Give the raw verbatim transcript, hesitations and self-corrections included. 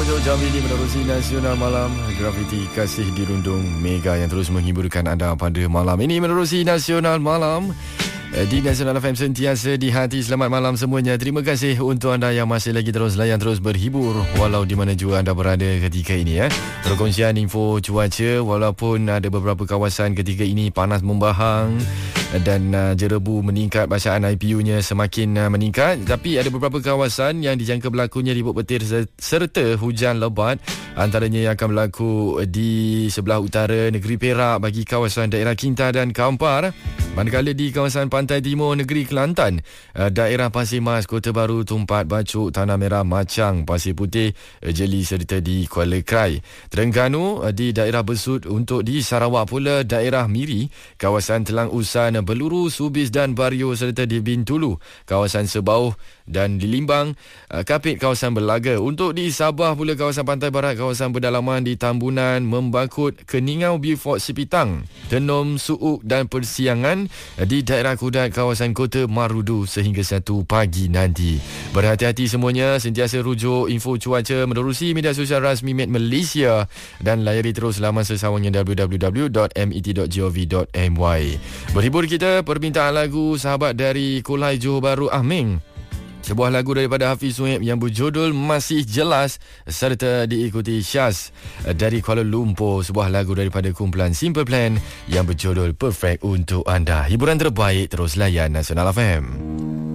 Jauh jam ini menerusi Nasional Malam. Grafiti Kasih dirundung Mega yang terus menghiburkan anda pada malam ini menerusi Nasional Malam di Nasional F M, sentiasa di hati. Selamat malam semuanya. Terima kasih untuk anda yang masih lagi terus layan, terus berhibur walau di mana juga anda berada ketika ini ya. Perkongsian info cuaca, walaupun ada beberapa kawasan ketika ini panas membahang dan uh, jerebu meningkat, bacaan I P U-nya semakin uh, meningkat, tapi ada beberapa kawasan yang dijangka berlakunya ribut petir serta hujan lebat, antaranya yang akan berlaku di sebelah utara negeri Perak bagi kawasan daerah Kinta dan Kampar. Manakala di kawasan pantai timur negeri Kelantan, daerah Pasir Mas, Kota Baru, Tumpat, Bacok, Tanah Merah, Machang, Pasir Putih, Jeli serta di Kuala Krai. Terengganu di daerah Besut. Untuk di Sarawak pula, daerah Miri, kawasan Telang Usan, Beluru, Subis dan Bario serta di Bintulu, kawasan Sebauh dan di Limbang, Kapit, kawasan Berlaga. Untuk di Sabah pula, kawasan Pantai Barat, kawasan Pedalaman di Tambunan, Membakut, Keningau, Beaufort, Sipitang, Tenom, Suuk dan Persiangan di daerah Kudat, kawasan Kota Marudu sehingga satu pagi nanti. Berhati-hati semuanya, sentiasa rujuk info cuaca menerusi media sosial rasmi Met Malaysia dan layari terus laman sesawangnya w w w dot met dot gov dot my. Berhibur kita, permintaan lagu sahabat dari Kulai Johor Bahru Ahming, sebuah lagu daripada Hafiz Suhaib yang berjudul Masih Jelas, serta diikuti Syaz dari Kuala Lumpur, sebuah lagu daripada kumpulan Simple Plan yang berjudul Perfect untuk anda. Hiburan terbaik terus layan Nasional F M.